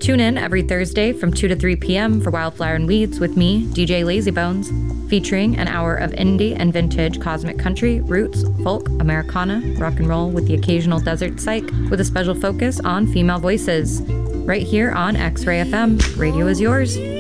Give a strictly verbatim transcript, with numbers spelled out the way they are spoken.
Tune in every Thursday from two to three p.m. for Wildflower and Weeds with me, D J Lazybones, featuring an hour of indie and vintage cosmic country, roots, folk, Americana, rock and roll with the occasional desert psych, with a special focus on female voices. Right here on X-Ray F M, radio is yours.